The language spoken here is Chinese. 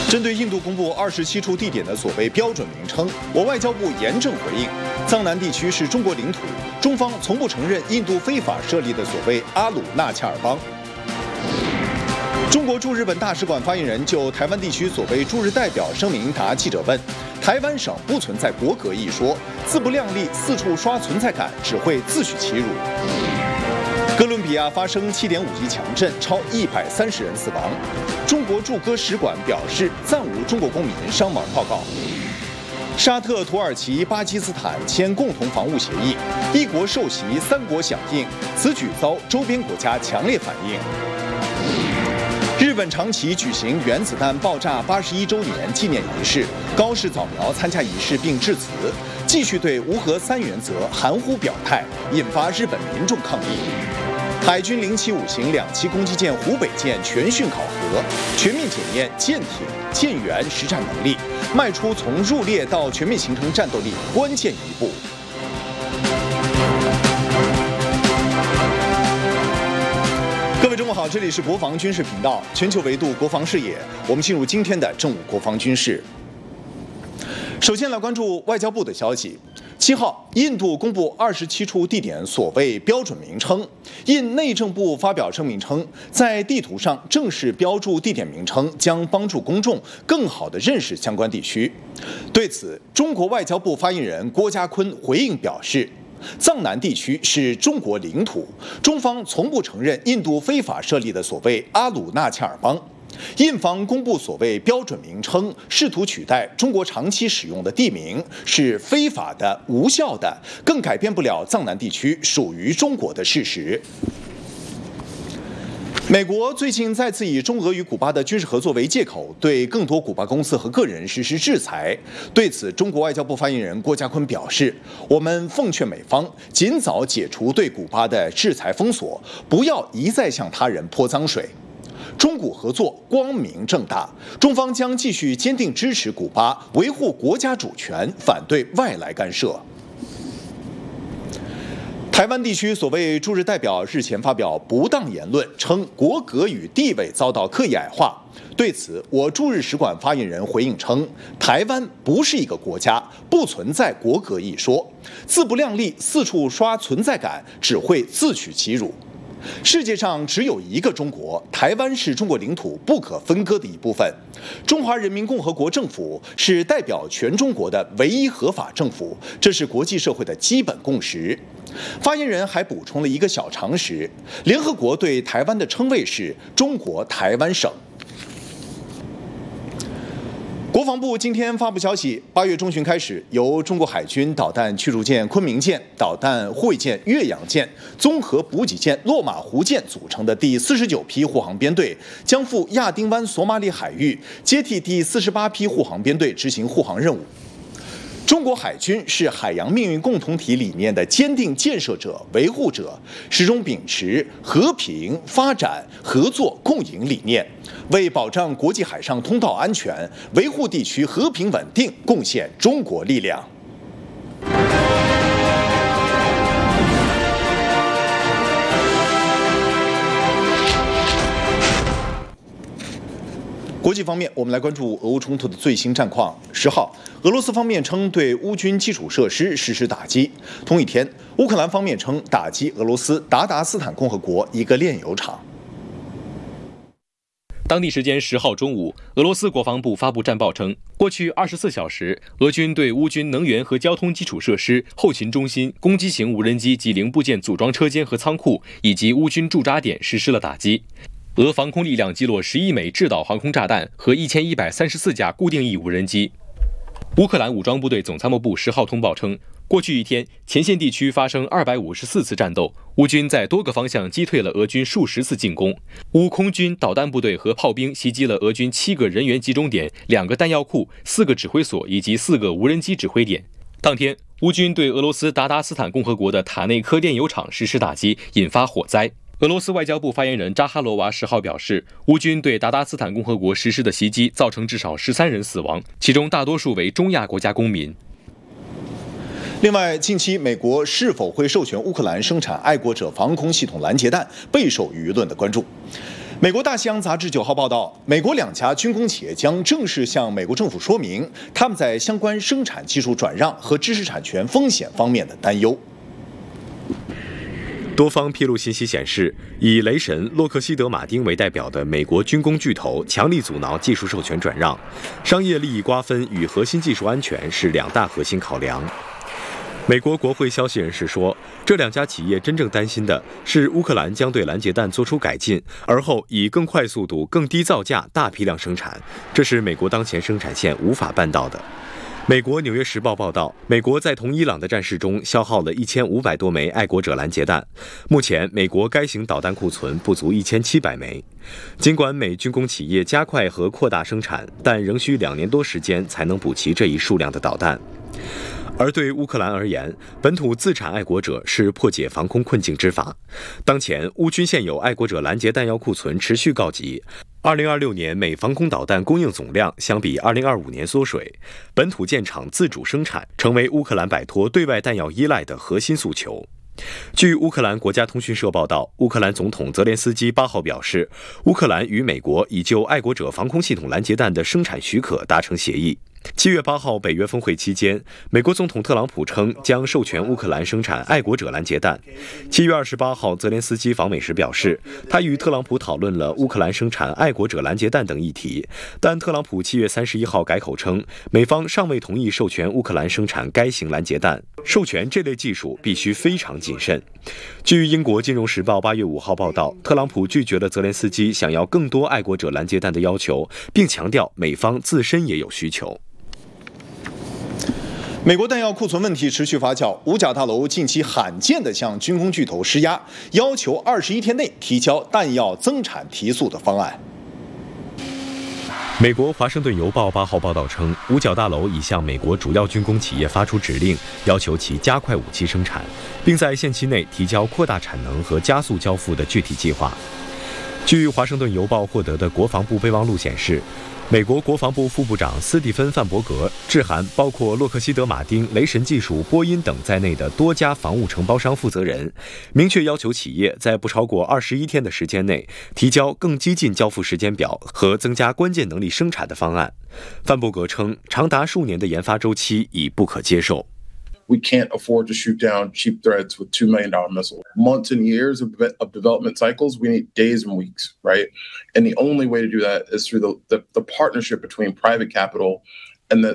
针对印度公布27处地点的所谓标准名称，我外交部严正回应：藏南地区是中国领土，中方从不承认印度非法设立的所谓阿鲁纳恰尔邦。中国驻日本大使馆发言人就台湾地区所谓驻日代表声明答记者问：台湾省不存在国格一说，自不量力，四处刷存在感，只会自取其辱。哥伦比亚发生7.5级强震，超130人死亡。中国驻哥使馆表示暂无中国公民伤亡报告。沙特、土耳其、巴基斯坦签共同防务协议，一国受袭，3国响应，此举遭周边国家强烈反应。日本长崎举行原子弹爆炸81周年纪念仪式，高市早苗参加仪式并致辞，继续对无核3原则含糊表态，引发日本民众抗议。海军075型2栖攻击舰湖北舰全训考核，全面检验舰艇、舰员实战能力，迈出从入列到全面形成战斗力关键一步。各位中午好，这里是国防军事频道，全球维度国防视野。我们进入今天的正午国防军事。首先来关注外交部的消息。7号，印度公布27处地点所谓标准名称。印内政部发表声明称，在地图上正式标注地点名称，将帮助公众更好地认识相关地区。对此，中国外交部发言人郭家坤回应表示，藏南地区是中国领土，中方从不承认印度非法设立的所谓阿鲁纳恰尔邦。印方公布所谓标准名称，试图取代中国长期使用的地名，是非法的、无效的，更改变不了藏南地区属于中国的事实。美国最近再次以中俄与古巴的军事合作为借口，对更多古巴公司和个人实施制裁。对此，中国外交部发言人郭家坤表示，我们奉劝美方尽早解除对古巴的制裁封锁，不要一再向他人泼脏水。中古合作光明正大，中方将继续坚定支持古巴，维护国家主权，反对外来干涉。台湾地区所谓驻日代表日前发表不当言论，称国格与地位遭到刻意矮化。对此，我驻日使馆发言人回应称，台湾不是一个国家，不存在国格一说，自不量力，四处刷存在感，只会自取其辱。世界上只有一个中国，台湾是中国领土不可分割的一部分。中华人民共和国政府是代表全中国的唯一合法政府，这是国际社会的基本共识。发言人还补充了一个小常识：联合国对台湾的称谓是中国台湾省。国防部今天发布消息，8月中旬开始，由中国海军导弹驱逐舰昆明舰、导弹护卫舰岳阳舰、综合补给舰落马湖舰组成的第49批护航编队，将赴亚丁湾索马里海域，接替第48批护航编队执行护航任务。中国海军是海洋命运共同体理念的坚定建设者、维护者，始终秉持和平、发展、合作、共赢理念，为保障国际海上通道安全、维护地区和平稳定贡献中国力量。国际方面，我们来关注俄乌冲突的最新战况。10号，俄罗斯方面称对乌军基础设施实施打击。同一天，乌克兰方面称打击俄罗斯达达斯坦共和国一个炼油厂。 当地时间10号中午，俄罗斯国防部发布战报称，过去24小时，俄军对乌军能源和交通基础设施、后勤中心、攻击型无人机及零部件组装车间和仓库，以及乌军驻扎点实施了打击。俄防空力量击落11枚制导航空炸弹和1134架固定翼无人机。乌克兰武装部队总参谋部10号通报称，过去一天，前线地区发生254次战斗，乌军在多个方向击退了俄军数十次进攻。乌空军导弹部队和炮兵袭击了俄军7个人员集中点、2个弹药库、4个指挥所以及4个无人机指挥点。当天，乌军对俄罗斯达达斯坦共和国的塔内科炼油厂实施打击，引发火灾。俄罗斯外交部发言人扎哈罗娃10号表示，乌军对达达斯坦共和国实施的袭击造成至少13人死亡，其中大多数为中亚国家公民。 另外，近期美国是否会授权乌克兰生产爱国者防空系统拦截弹，备受舆论的关注。 美国大西洋杂志9号报道，美国2家军工企业将正式向美国政府说明他们在相关生产技术转让和知识产权风险方面的担忧。 多方披露信息显示，以雷神、洛克希德马丁为代表的美国军工巨头强力阻挠技术授权转让，商业利益瓜分与核心技术安全是2大核心考量。美国国会消息人士说，这2家企业真正担心的是乌克兰将对拦截弹做出改进，而后以更快速度、更低造价大批量生产，这是美国当前生产线无法办到的。美国《纽约时报》报道，美国在同伊朗的战事中消耗了1500多枚爱国者拦截弹，目前美国该型导弹库存不足1700枚。尽管美军工企业加快和扩大生产，但仍需2年多时间才能补齐这一数量的导弹。而对乌克兰而言，本土自产爱国者是破解防空困境之法。当前，乌军现有爱国者拦截弹药库存持续告急。2026年美防空导弹供应总量相比2025年缩水，本土建厂自主生产成为乌克兰摆脱对外弹药依赖的核心诉求。据乌克兰国家通讯社报道，乌克兰总统泽连斯基8号表示，乌克兰与美国已就爱国者防空系统拦截弹的生产许可达成协议。7月8号北约峰会期间，美国总统特朗普称将授权乌克兰生产爱国者拦截弹。7月28号，泽连斯基访美时表示，他与特朗普讨论了乌克兰生产爱国者拦截弹等议题，但特朗普7月31号改口称，美方尚未同意授权乌克兰生产该型拦截弹，授权这类技术必须非常谨慎。据英国《金融时报》8月5号报道，特朗普拒绝了泽连斯基想要更多爱国者拦截弹的要求，并强调美方自身也有需求。 美国弹药库存问题持续发酵，五角大楼近期罕见地向军工巨头施压，要求21天内提交弹药增产提速的方案。 美国《华盛顿邮报》8号报道称，五角大楼已向美国主要军工企业发出指令，要求其加快武器生产，并在限期内提交扩大产能和加速交付的具体计划。据《华盛顿邮报》获得的国防部备忘录显示，美国国防部副部长斯蒂芬·范伯格致函包括洛克希德马丁、雷神技术、波音等在内的多家防务承包商负责人，明确要求企业在不超过21天的时间内提交更激进交付时间表和增加关键能力生产的方案。范伯格称，长达数年的研发周期已不可接受。 We can't afford to shoot down cheap threats with $2 million missiles. Months and years of development cycles, we need days and weeks, right? And the only way to do that is through the partnership between private capital and the